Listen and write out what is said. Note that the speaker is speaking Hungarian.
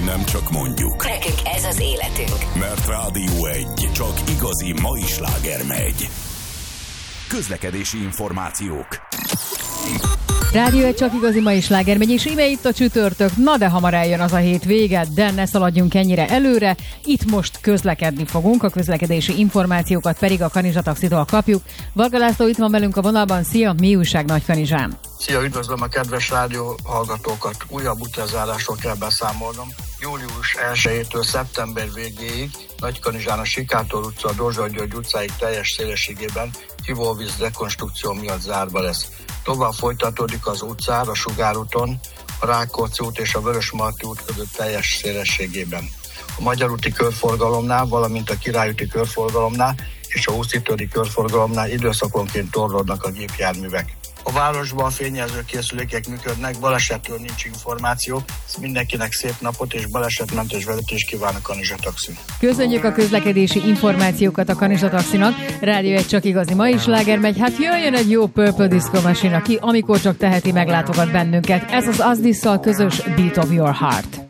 Nem csak mondjuk. Nekünk ez az életünk. Mert Rádió 1 csak igazi mai sláger megy. Közlekedési információk. Rádió 1 csak igazi mai sláger megy, és íme itt a csütörtök. Na de hamar eljön az a hét vége, de ne szaladjunk ennyire előre. Itt most közlekedni fogunk, a közlekedési információkat pedig a Kanizsa Taxitól kapjuk. Varga László itt van velünk a vonalban. Szia, mi újság Nagykanizsán? Szia, üdvözlöm a kedves rádió hallgatókat. Újabb utazásról kell beszámolnom. Július 1-től szeptember végéig Nagykanizsán a Sikátor utca, a Dózsa György utcáig teljes szélességében ivóvíz rekonstrukció miatt zárva lesz. Tovább folytatódik az utcár a Sugárúton, a Rákóczi út és a Vörösmarty út között teljes szélességében. A Magyar úti körforgalomnál, valamint a Király úti körforgalomnál és a Úszítődi körforgalomnál időszakonként torlódnak a gépjárművek. A városban a fényjelző készülékek működnek, balesetről nincs információ. Mindenkinek szép napot és balesetmentes vezetést kíván a Kanizsa Taxi. Köszönjük a közlekedési információkat a Kanizsa Taxinak. Rádió 1 csak igazi mai sláger megy. Hát jöjjön egy jó Purple Disco Machine, aki amikor csak teheti meglátogat bennünket. Ez az Asdisszal közös Beat of Your Heart.